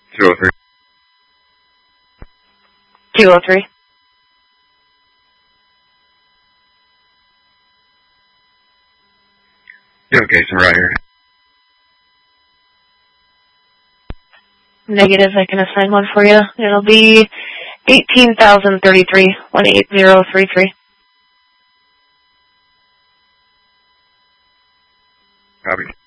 203. 203. Yeah, okay, so right here. Negative, I can assign one for you. It'll be 18,033, 18033. Copy.